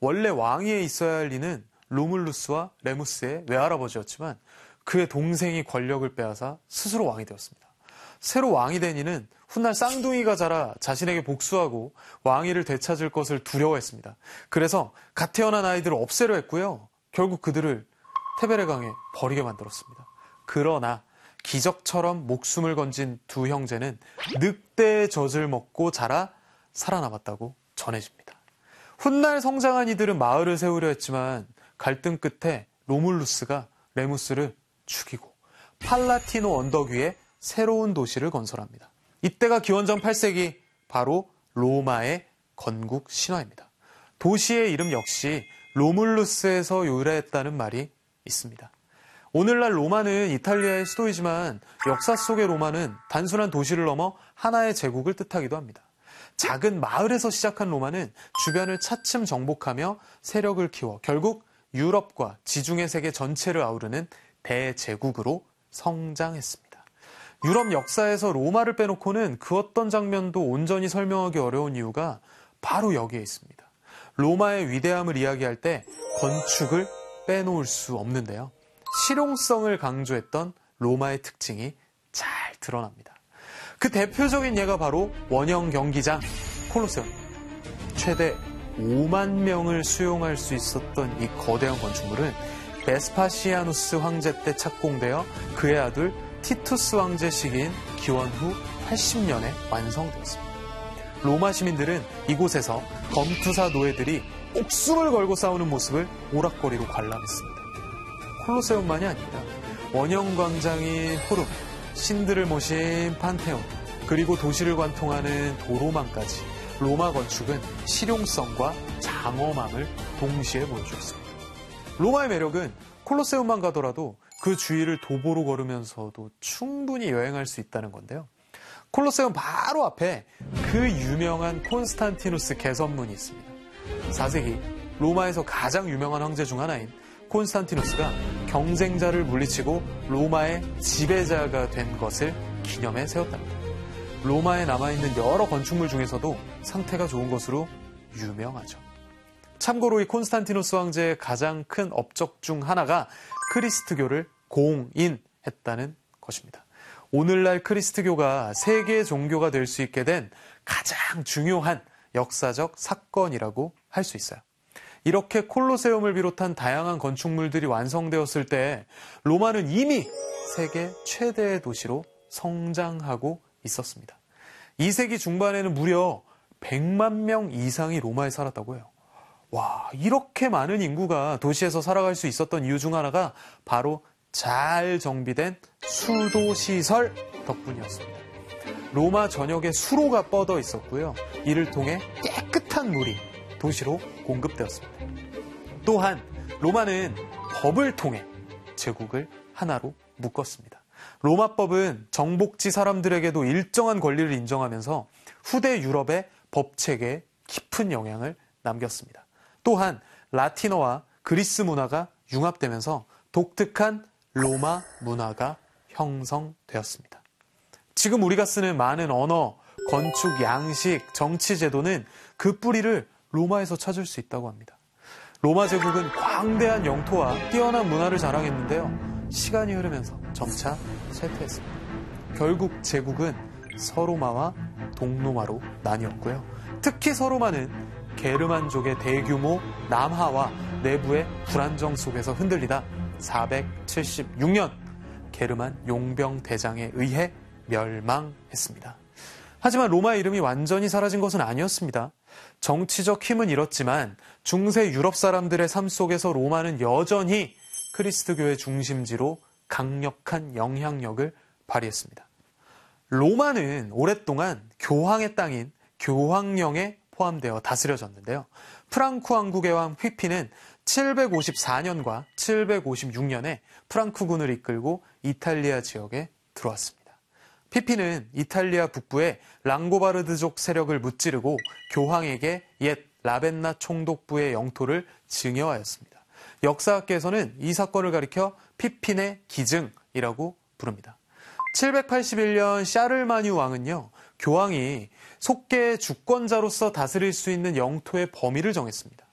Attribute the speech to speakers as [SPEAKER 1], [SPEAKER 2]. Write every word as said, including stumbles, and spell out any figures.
[SPEAKER 1] 원래 왕위에 있어야 할 리는 로물루스와 레무스의 외할아버지였지만 그의 동생이 권력을 빼앗아 스스로 왕이 되었습니다. 새로 왕이 된 이는 훗날 쌍둥이가 자라 자신에게 복수하고 왕위를 되찾을 것을 두려워했습니다. 그래서 갓 태어난 아이들을 없애려 했고요. 결국 그들을 테베레강에 버리게 만들었습니다. 그러나 기적처럼 목숨을 건진 두 형제는 늑대의 젖을 먹고 자라 살아남았다고 전해집니다. 훗날 성장한 이들은 마을을 세우려 했지만 갈등 끝에 로물루스가 레무스를 죽이고 팔라티노 언덕 위에 새로운 도시를 건설합니다. 이때가 기원전 팔 세기, 바로 로마의 건국 신화입니다. 도시의 이름 역시 로물루스에서 유래했다는 말이 있습니다. 오늘날 로마는 이탈리아의 수도이지만 역사 속의 로마는 단순한 도시를 넘어 하나의 제국을 뜻하기도 합니다. 작은 마을에서 시작한 로마는 주변을 차츰 정복하며 세력을 키워 결국 유럽과 지중해 세계 전체를 아우르는 대제국으로 성장했습니다. 유럽 역사에서 로마를 빼놓고는 그 어떤 장면도 온전히 설명하기 어려운 이유가 바로 여기에 있습니다. 로마의 위대함을 이야기할 때 건축을 빼놓을 수 없는데요. 실용성을 강조했던 로마의 특징이 잘 드러납니다. 그 대표적인 예가 바로 원형 경기장 콜로세움. 최대 오만 명을 수용할 수 있었던 이 거대한 건축물은 베스파시아누스 황제 때 착공되어 그의 아들 티투스 왕제 시기인 기원 후 팔십 년에 완성되었습니다. 로마 시민들은 이곳에서 검투사 노예들이 목숨을 걸고 싸우는 모습을 오락거리로 관람했습니다. 콜로세움만이 아닙니다. 원형 광장인 포rum, 신들을 모신 판테온, 그리고 도시를 관통하는 도로망까지 로마 건축은 실용성과 장엄함을 동시에 보여주었습니다. 로마의 매력은 콜로세움만 가더라도 그 주위를 도보로 걸으면서도 충분히 여행할 수 있다는 건데요. 콜로세움 바로 앞에 그 유명한 콘스탄티누스 개선문이 있습니다. 사 세기 로마에서 가장 유명한 황제 중 하나인 콘스탄티누스가 경쟁자를 물리치고 로마의 지배자가 된 것을 기념해 세웠답니다. 로마에 남아있는 여러 건축물 중에서도 상태가 좋은 것으로 유명하죠. 참고로 이 콘스탄티누스 황제의 가장 큰 업적 중 하나가 크리스트교를 공인했다는 것입니다. 오늘날 크리스트교가 세계 종교가 될 수 있게 된 가장 중요한 역사적 사건이라고 할 수 있어요. 이렇게 콜로세움을 비롯한 다양한 건축물들이 완성되었을 때 로마는 이미 세계 최대의 도시로 성장하고 있었습니다. 이 세기 중반에는 무려 백만 명 이상이 로마에 살았다고 해요. 와, 이렇게 많은 인구가 도시에서 살아갈 수 있었던 이유 중 하나가 바로 잘 정비된 수도시설 덕분이었습니다. 로마 전역에 수로가 뻗어 있었고요. 이를 통해 깨끗한 물이 도시로 공급되었습니다. 또한 로마는 법을 통해 제국을 하나로 묶었습니다. 로마법은 정복지 사람들에게도 일정한 권리를 인정하면서 후대 유럽의 법체계에 깊은 영향을 남겼습니다. 또한 라틴어와 그리스 문화가 융합되면서 독특한 로마 문화가 형성되었습니다. 지금 우리가 쓰는 많은 언어, 건축, 양식, 정치 제도는 그 뿌리를 로마에서 찾을 수 있다고 합니다. 로마 제국은 광대한 영토와 뛰어난 문화를 자랑했는데요. 시간이 흐르면서 점차 쇠퇴했습니다. 결국 제국은 서로마와 동로마로 나뉘었고요. 특히 서로마는 게르만족의 대규모 남하와 내부의 불안정 속에서 흔들리다 사백칠십육 년 게르만 용병 대장에 의해 멸망했습니다. 하지만 로마의 이름이 완전히 사라진 것은 아니었습니다. 정치적 힘은 잃었지만 중세 유럽 사람들의 삶 속에서 로마는 여전히 크리스트교의 중심지로 강력한 영향력을 발휘했습니다. 로마는 오랫동안 교황의 땅인 교황령에 포함되어 다스려졌는데요. 프랑크 왕국의 왕 휘피는 칠백오십사 년과 칠백오십육 년에 프랑크군을 이끌고 이탈리아 지역에 들어왔습니다. 피피는 이탈리아 북부의 랑고바르드족 세력을 무찌르고 교황에게 옛 라벤나 총독부의 영토를 증여하였습니다. 역사학계에서는 이 사건을 가리켜 피핀의 기증이라고 부릅니다. 칠백팔십일 년 샤를마뉴 왕은요, 교황이 속계의 주권자로서 다스릴 수 있는 영토의 범위를 정했습니다.